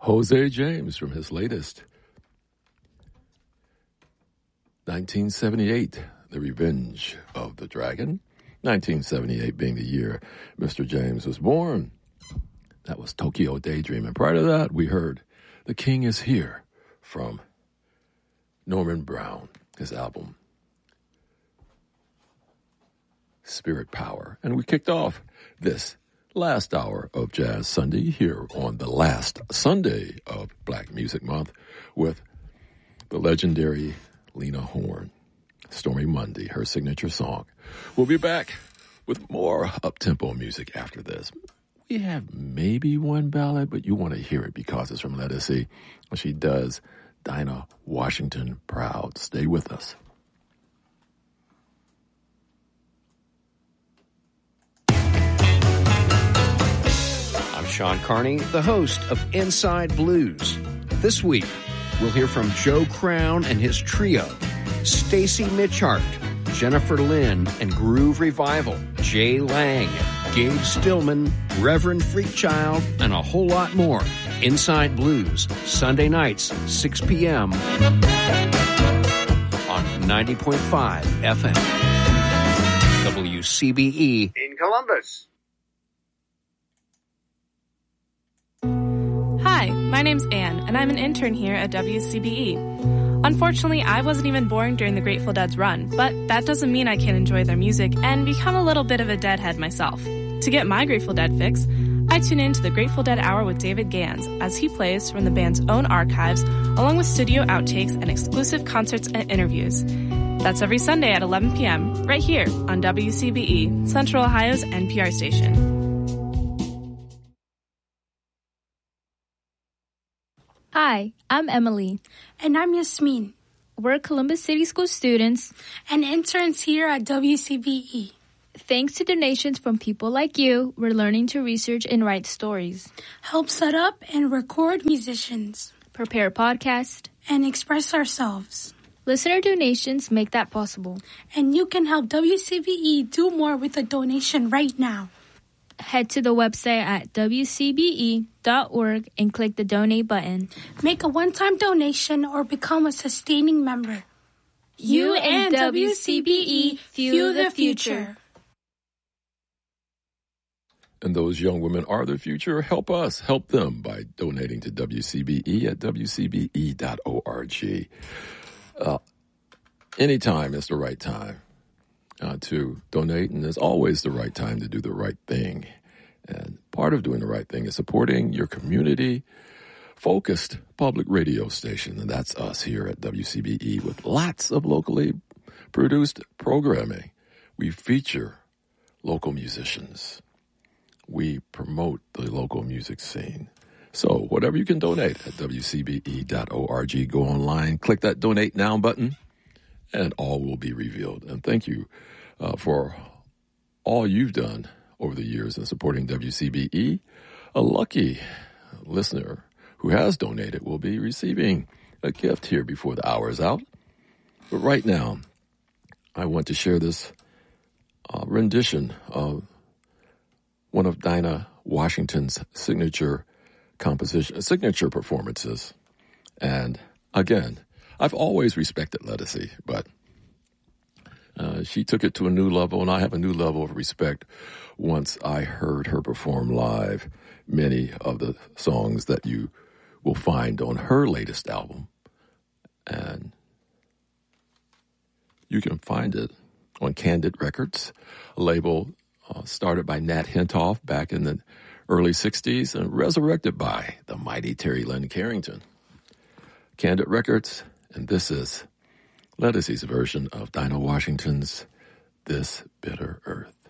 Jose James from his latest 1978, The Revenge of the Dragon. 1978 being the year Mr. James was born. That was Tokyo Daydream. And prior to that, we heard The King is Here from Norman Brown, his album Spirit Power. And we kicked off this last hour of Jazz Sunday here on the last Sunday of Black Music Month with the legendary Lena Horne, Stormy Monday, her signature song. We'll be back with more up-tempo music after this. We have maybe one ballad, but you want to hear it because it's from Ledisi. She does Dinah Washington proud. Stay with us. I'm Sean Carney, the host of Inside Blues. This week, we'll hear from Joe Crown and his trio, Stacy Mitchart, Jennifer Lynn and Groove Revival, Jay Lang, Gabe Stillman, Reverend Freakchild, and a whole lot more. Inside Blues, Sunday nights, 6 p.m. on 90.5 FM. WCBE in Columbus. Hi, my name's Anne, and I'm an intern here at WCBE. Unfortunately, I wasn't even born during the Grateful Dead's run, but that doesn't mean I can't enjoy their music and become a little bit of a Deadhead myself. To get my Grateful Dead fix, I tune in to the Grateful Dead Hour with David Gans as he plays from the band's own archives, along with studio outtakes and exclusive concerts and interviews. That's every Sunday at 11 p.m., right here on WCBE, Central Ohio's NPR station. Hi, I'm Emily. And I'm Yasmin. We're Columbus City School students and interns here at WCBE. Thanks to donations from people like you, we're learning to research and write stories, help set up and record musicians, prepare podcasts, and express ourselves. Listener donations make that possible. And you can help WCBE do more with a donation right now. Head to the website at wcbe.org and click the donate button. Make a one-time donation or become a sustaining member. You and WCBE fuel the future. And those young women are the future. Help us help them by donating to WCBE at wcbe.org. Anytime is the right time to donate, and there's always the right time to do the right thing. And part of doing the right thing is supporting your community-focused public radio station, and that's us here at WCBE with lots of locally produced programming. We feature local musicians. We promote the local music scene. So whatever you can donate at wcbe.org, go online, click that Donate Now button, and all will be revealed. And thank you for all you've done over the years in supporting WCBE. A lucky listener who has donated will be receiving a gift here before the hour is out. But right now, I want to share this rendition of one of Dinah Washington's signature performances. And again, I've always respected Ledisi, but she took it to a new level, and I have a new level of respect once I heard her perform live many of the songs that you will find on her latest album. And you can find it on Candid Records, a label started by Nat Hentoff back in the early 60s and resurrected by the mighty Terry Lynn Carrington. Candid Records, and this is Ledisi's version of Dinah Washington's This Bitter Earth.